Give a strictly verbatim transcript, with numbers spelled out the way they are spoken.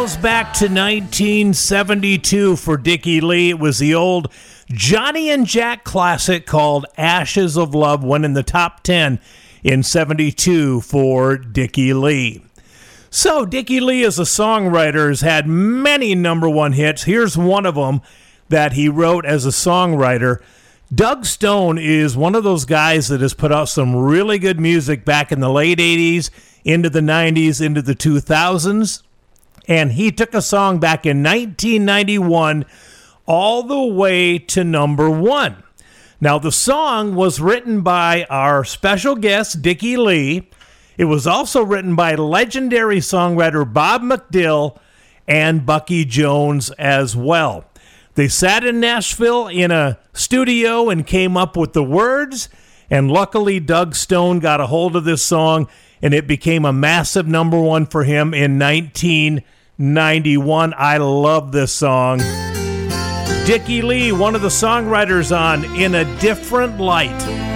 goes back to nineteen seventy-two for Dickie Lee. It was the old Johnny and Jack classic called Ashes of Love, went in the top ten in seventy-two for Dickie Lee. So Dickie Lee as a songwriter has had many number one hits. Here's one of them that he wrote as a songwriter. Doug Stone is one of those guys that has put out some really good music back in the late eighties, into the nineties, into the two thousands. And he took a song back in nineteen ninety-one all the way to number one. Now, the song was written by our special guest, Dickie Lee. It was also written by legendary songwriter Bob McDill and Bucky Jones as well. They sat in Nashville in a studio and came up with the words, and luckily Doug Stone got a hold of this song, and it became a massive number one for him in nineteen ninety-one. I love this song. Dickie Lee, one of the songwriters on In a Different Light.